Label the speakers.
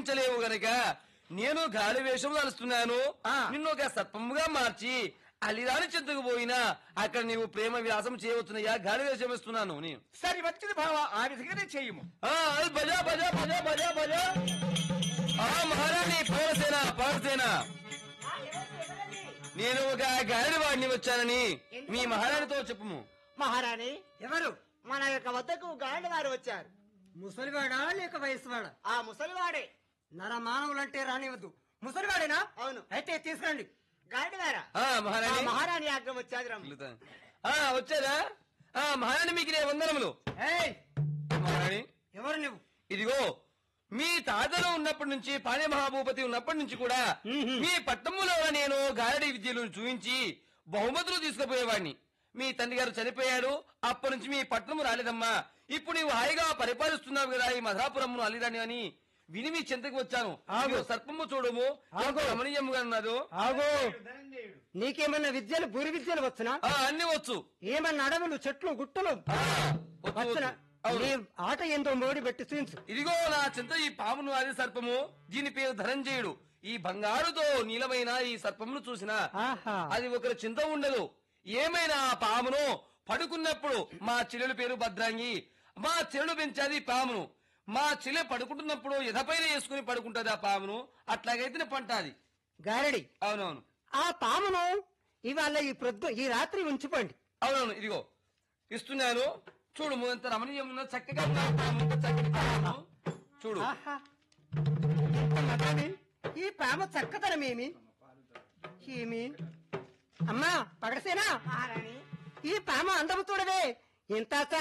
Speaker 1: భరించలేవు గనక నేను గాలి వేషం తలుస్తున్నాను. నిన్ను ఒక సర్పముగా మార్చి అలిరాని చెందుకు పోయినా అక్కడ నీవు ప్రేమ విలాసం చేయవచ్చునయ్యా. గాలి వేషం ఇస్తున్నాను.
Speaker 2: సరే వచ్చింది బావ, ఆ విధంగానే చెయ్యము.
Speaker 1: బజా బజా బజా బజా బజా. మహారాణి పవనసేన నేను ఒక గాలి వాడిని వచ్చానని మీ మహారాణితో చెప్పుము.
Speaker 3: మహారాణి,
Speaker 4: ఎవరు?
Speaker 3: మన యొక్క వద్దకు గాండి వారు వచ్చారు.
Speaker 4: ముసలివాడా లేక వయసువాడా?
Speaker 3: ఆ ముసలివాడే.
Speaker 4: నరమానవులంటే రానివద్దు. ముసలివాడేనా?
Speaker 3: అవును.
Speaker 4: అయితే తీసుకురండి.
Speaker 3: గాండి వారా?
Speaker 1: మహారాణి
Speaker 3: మహారాణి ఆజ్ఞ వచ్చాది రమ్ము.
Speaker 1: వచ్చారా? మహారాణి మీకు నే వందనములు.
Speaker 4: ఏయ్,
Speaker 1: మహారాణి
Speaker 4: ఎవరు నువ్వు?
Speaker 1: ఇదిగో మీ తాతలు ఉన్నప్పటి నుంచి పాణ్య మహాభూపతి ఉన్నప్పటి నుంచి కూడా మీ పట్టణంలో నేను గారడీ విద్యలను చూపించి బహుమతులు తీసుకుపోయేవాడిని. మీ తండ్రి గారు చనిపోయాడు. అప్పటి నుంచి మీ పట్టణము రాలేదమ్మా. ఇప్పుడు నీవు హాయిగా పరిపాలిస్తున్నావు కదా ఈ మధురాపురమును అల్లిరాని అని విని మీ చెంతకు వచ్చాను. సర్పము చూడము రమణీయంగా ఉన్నది.
Speaker 4: ఆగో, నీకేమన్నా విద్యలు భూరి విద్యలు వచ్చునా?
Speaker 1: అన్ని వచ్చు.
Speaker 4: ఏమన్నా అడవులు చెట్లు గుట్టలు వచ్చునా? నీ ఆట ఏందో మోడి పెట్టి చూపించు.
Speaker 1: ఇదిగో నా చెంత ఈ పామును అది సర్పము. దీని పేరు ధనంజయుడు. ఈ బంగారుతో నీలమైన ఈ సర్పమును చూసినా అది ఒకరి చింత ఉండదు. ఏమైనా ఆ పామును పడుకున్నప్పుడు మా చెల్లెల పేరు భద్రాంగి. మా చెల్లెలు పెంచాది పామును. మా చెల్లె పడుకుంటున్నప్పుడు ఎదపైన వేసుకుని పడుకుంటది ఆ పామును. అట్లాగైతే పంటాది
Speaker 4: గారడి.
Speaker 1: అవునవును.
Speaker 4: ఆ పామును ఇవాళ ఈ రాత్రి ఉంచిపోండి.
Speaker 1: అవునవును. ఇదిగో ఇస్తున్నాను. చూడు ఎంత రమణీయం ఉన్నది. చక్కగా చక్కటి పాము. చూడు.
Speaker 4: ఈ పాము చక్కదనమేమి ఏమి అమ్మా పగడసేనా?
Speaker 3: మహారాణి,
Speaker 4: ఈ పాము అందము చూడవే ఎంత